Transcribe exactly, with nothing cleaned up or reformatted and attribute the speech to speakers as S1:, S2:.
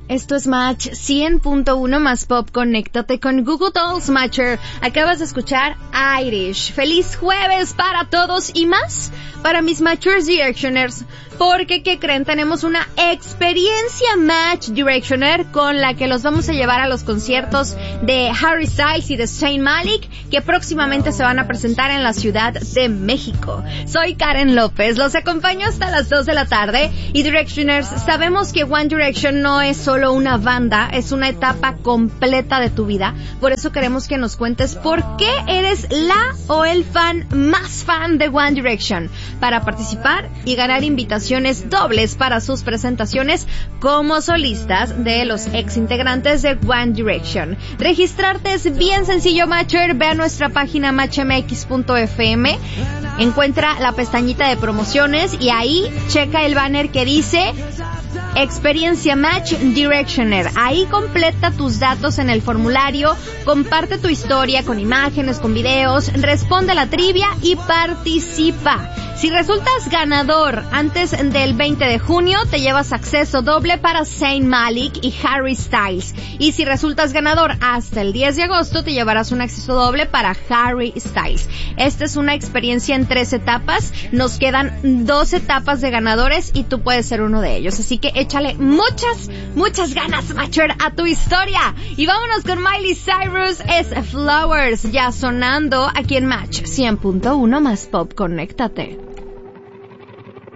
S1: Esto es Match cien punto uno más pop. Conéctate con Google Dolls Matcher. Acabas de escuchar Irish. Feliz jueves para todos y más para mis Matchers Directioners. Porque, ¿qué creen? Tenemos una experiencia Match Directioner con la que los vamos a llevar a los conciertos de Harry Styles y de Zayn Malik, que próximamente se van a presentar en la Ciudad de México. Soy Karen López, los acompaño hasta las dos de la tarde. Y Directioners, sabemos que One Direction no es solo una banda, es una etapa completa de tu vida. Por eso queremos que nos cuentes por qué eres la o el fan más fan de One Direction, para participar y ganar invitaciones dobles para sus presentaciones como solistas de los ex integrantes de One Direction. Registrarte es bien sencillo, Matcher. Ve a nuestra página match m x punto f m, encuentra la pestañita de promociones y ahí checa el banner que dice Experiencia Match Directioner. Ahí completa tus datos en el formulario, comparte tu historia con imágenes, con videos, responde a la trivia y participa. Si resultas ganador antes del veinte de junio, te llevas acceso doble para Zayn Malik y Harry Styles. Y si resultas ganador hasta el diez de agosto, te llevarás un acceso doble para Harry Styles. Esta es una experiencia en tres etapas. Nos quedan dos etapas de ganadores y tú puedes ser uno de ellos. Así que échale muchas, muchas ganas, Matcher, a tu historia. Y vámonos con Miley Cyrus, es Flowers, ya sonando aquí en Match cien punto uno más pop. Conéctate.